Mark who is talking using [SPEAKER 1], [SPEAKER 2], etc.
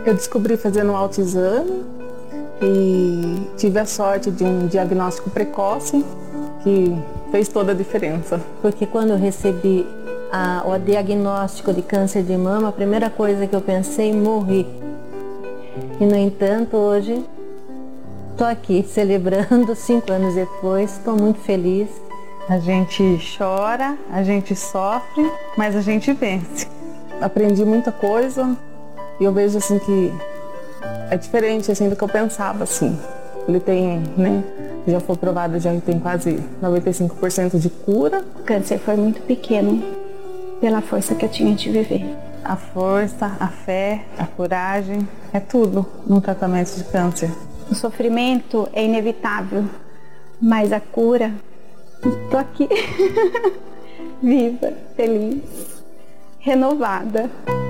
[SPEAKER 1] Eu descobri fazendo um autoexame e tive a sorte de um diagnóstico precoce que fez toda a diferença.
[SPEAKER 2] Porque quando eu recebi o diagnóstico de câncer de mama, a primeira coisa que eu pensei, morri. E no entanto, hoje estou aqui celebrando 5 anos depois, estou muito feliz.
[SPEAKER 3] A gente chora, a gente sofre, mas a gente vence.
[SPEAKER 1] Aprendi muita coisa e eu vejo assim que é diferente assim do que eu pensava assim. Ele tem, né, já foi provado, já tem quase 95% de cura.
[SPEAKER 4] O câncer foi muito pequeno pela força que eu tinha de viver.
[SPEAKER 3] A força, a fé, a coragem, é tudo num tratamento de câncer.
[SPEAKER 4] O sofrimento é inevitável, mas a cura, estou aqui, viva, feliz, renovada.